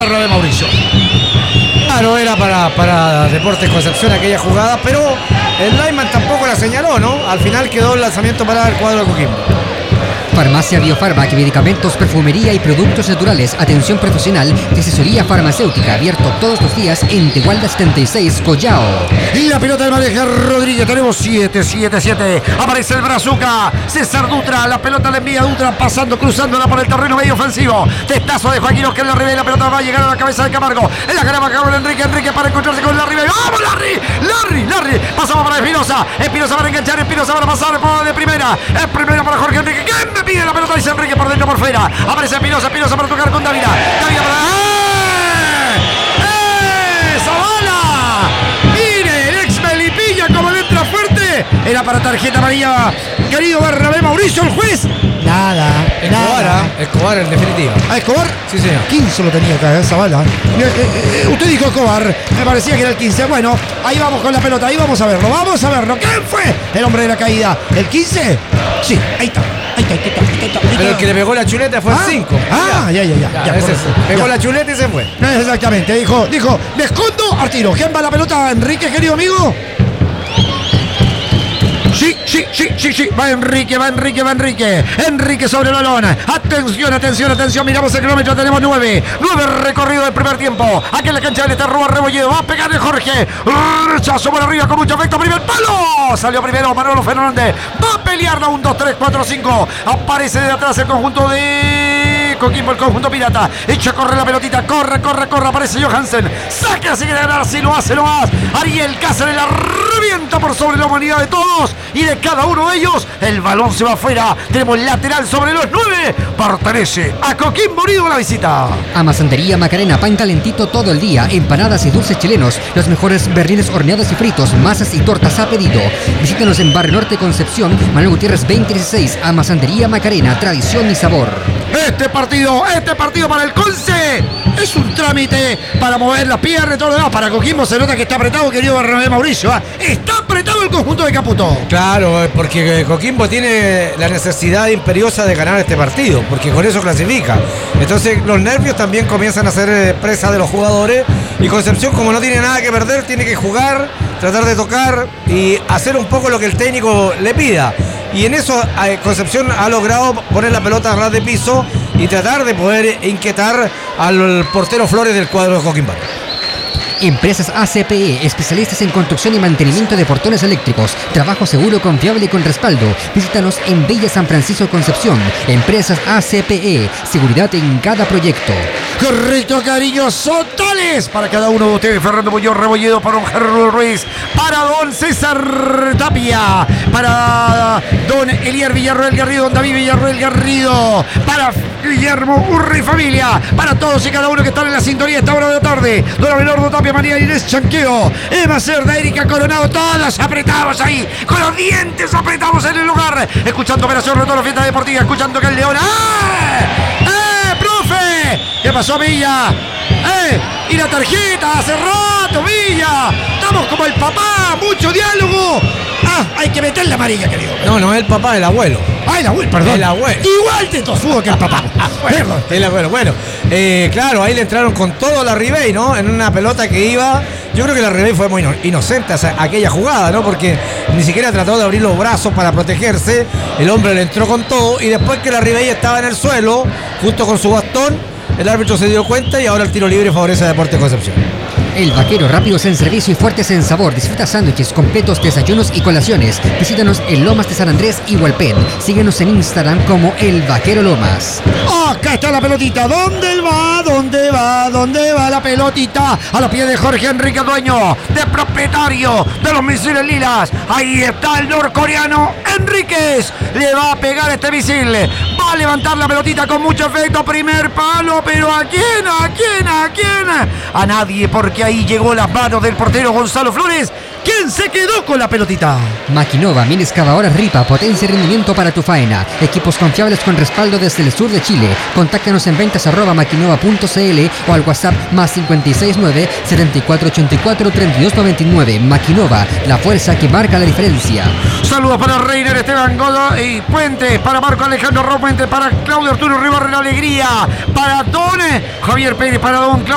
de Mauricio. Claro, era para Deportes Concepción aquella jugada, pero el lineman tampoco la señaló, ¿no? Al final quedó el lanzamiento para el cuadro de Coquimbo. Farmacia Biofarmac, medicamentos, perfumería y productos naturales. Atención profesional de asesoría farmacéutica. Abierto todos los días en Tegualda 76, Collao. Y la pelota de maneja Rodríguez. Tenemos 7. Aparece el Brazuca. César Dutra. La pelota le envía a Dutra pasando, cruzándola por el terreno medio ofensivo. Testazo de Joaquín Oscar Larribey. La pelota va a llegar a la cabeza de Camargo. En la cara va a caber Enrique para encontrarse con Larribey. ¡Vamos, Larry! Pasamos para Espinosa. Espinosa para enganchar. Espinosa para pasar de primera. Es primera para Jorge Enrique. ¿Quién me pide la pelota? Dice Enrique por dentro, por fuera. Aparece Espinosa para tocar con Dávila. Dávila para... ¡Zavala! Mire, el ex Melipilla como le entra fuerte. Era para tarjeta amarilla. Querido Bernabé Mauricio, el juez. Nada. Escobar en definitiva. ¿A Escobar? Sí, señor. 15 lo tenía acá, Zavala. Usted dijo Escobar. Me parecía que era el 15. Bueno, ahí vamos con la pelota. Ahí vamos a verlo. ¿Quién fue el hombre de la caída? ¿El 15? Sí, ahí está. Pero el que le pegó la chuleta fue el 5. Ya, pegó la chuleta y se fue. Exactamente. Dijo, me escondo al tiro. ¿Quién va la pelota? ¿Enrique, querido amigo? Sí. Va Enrique. Enrique sobre el balón. Atención. Miramos el kilómetro. Tenemos 9 recorrido del primer tiempo. Aquí en la cancha del Esterrúa Rebolledo. Va a pegarle Jorge. Rechazo por arriba con mucho efecto. Primer palo. Salió primero Manolo Fernández. Va a pelearla. 1, 2, 3, 4, 5. Aparece de atrás el conjunto de Coquimbo, el conjunto pirata. Echa a correr la pelotita. Corre. Aparece Johansen. Saca, sigue de ganar. Si lo hace, lo más. Ariel Cáceres la revienta por sobre la humanidad de todos y de cada uno de ellos. El balón se va afuera. Tenemos lateral sobre los 9. Pertenece a Coquimbo Unido la visita. Amasantería Macarena, pan calentito todo el día. Empanadas y dulces chilenos. Los mejores berlines horneados y fritos. Masas y tortas a pedido. Visítanos en Barrio Norte, Concepción. Manuel Gutiérrez 2016. Amasantería Macarena, tradición y sabor. Este partido para el Conce es un trámite para mover las piernas y todo lo demás. Para Coquimbo se nota que está apretado, querido Bernabé Mauricio. Está apretado el conjunto de Caputo. Claro, porque Coquimbo tiene la necesidad imperiosa de ganar este partido, porque con eso clasifica. Entonces los nervios también comienzan a ser presa de los jugadores. Y Concepción, como no tiene nada que perder, tiene que jugar, tratar de tocar y hacer un poco lo que el técnico le pida. Y en eso Concepción ha logrado poner la pelota a ras de piso y tratar de poder inquietar al portero Flores del cuadro de Coquimbo. Empresas ACPE, especialistas en construcción y mantenimiento de portones eléctricos. Trabajo seguro, confiable y con respaldo. Visítanos en Villa San Francisco, Concepción. Empresas ACPE, seguridad en cada proyecto. Correcto, cariños totales para cada uno de ustedes. Fernando Muñoz Rebolledo, para don Gerardo Ruiz, para don César Tapia, para don Elier Villarroel Garrido, don David Villarroel Garrido, para Guillermo Urri familia, para todos y cada uno que están en la sintonía a esta hora de la tarde. Don Abelardo Tapia, María Inés Chanqueo, Eva Cerda, Erika Coronado, todos apretados ahí, con los dientes apretados en el lugar, escuchando Operación Retorno Fiesta Deportiva, escuchando que el León. ¡Profe! ¿Qué pasó, Villa? Y la tarjeta, hace rato, Villa. Estamos como el papá, mucho diálogo. Hay que meter la amarilla, querido. No es el papá, el abuelo. El abuelo, perdón. El abuelo. Igual de tosudo que el papá. El abuelo, bueno. Claro, ahí le entraron con todo la Larribey, ¿no? En una pelota que iba. Yo creo que la Larribey fue muy inocente aquella jugada, ¿no? Porque ni siquiera trató de abrir los brazos para protegerse. El hombre le entró con todo. Y después que la Larribey estaba en el suelo, junto con su bastón, el árbitro se dio cuenta y ahora el tiro libre favorece a Deportes Concepción. El Vaquero, rápidos en servicio y fuertes en sabor. Disfruta sándwiches, completos, desayunos y colaciones. Visítanos en Lomas de San Andrés y Hualpén. Síguenos en Instagram como El Vaquero Lomas. Acá está la pelotita. ¿Dónde va la pelotita? A los pies de Jorge Enrique, dueño, de propietario de los misiles lilas. Ahí está el norcoreano Enríquez. Le va a pegar este misil. Va a levantar la pelotita con mucho efecto. Primer palo, pero ¿a quién? A nadie, porque ahí llegó las manos del portero Gonzalo Flores. ¿Quién se quedó con la pelotita? Maquinova, mini excavadoras Ripa, potencia y rendimiento para tu faena. Equipos confiables con respaldo desde el sur de Chile. Contáctanos en ventas@maquinova.cl o al WhatsApp +569 7484 3299. Maquinova, la fuerza que marca la diferencia. Saludos para Reiner Esteban Godo y Puente, para Marco Alejandro Ropuente, para Claudio Arturo Ribarre, la alegría, para Don Javier Pérez, para Don Claudio